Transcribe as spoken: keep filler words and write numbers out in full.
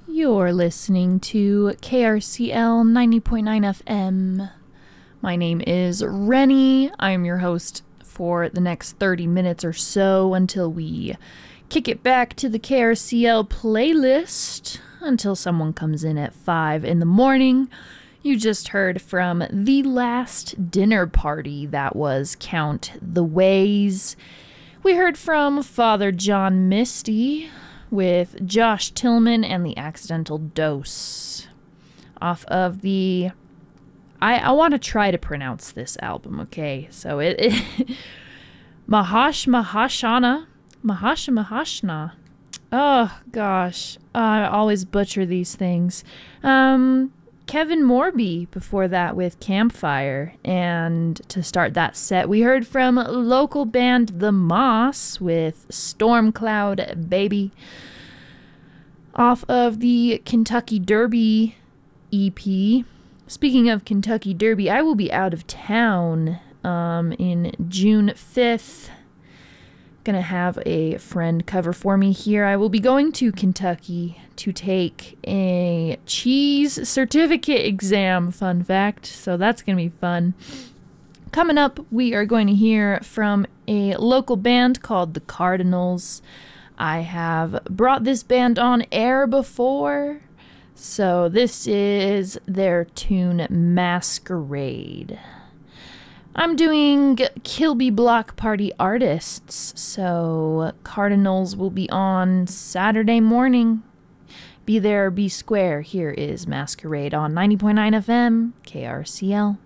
You're listening to K R C L ninety point nine F M. My name is Rennie. I'm your host for the next thirty minutes or so until we kick it back to the K R C L playlist until someone comes in at five in the morning. You just heard from The Last Dinner Party. That was Count the Ways. We heard from Father John Misty with Josh Tillman and The Accidental Dose off of the... I, I want to try to pronounce this album, okay? So it... it Mahash Mahashana. Mahasha Mahashna. Oh, gosh. Uh, I always butcher these things. Um... Kevin Morby before that with Campfire. And to start that set, we heard from local band The Moss with Stormcloud Baby off of the Kentucky Derby E P. Speaking of Kentucky Derby, I will be out of town um, in June fifth. Gonna have a friend cover for me here. I will be going to Kentucky to take a cheese certificate exam, fun fact, so that's gonna be fun. Coming up, we are going to hear from a local band called The Cardinals. I have brought this band on air before, so this is their tune Masquerade. I'm doing Kilby Block Party Artists, so Cardinals will be on Saturday morning. Be there or be square. Here is Masquerade on ninety point nine F M, K R C L.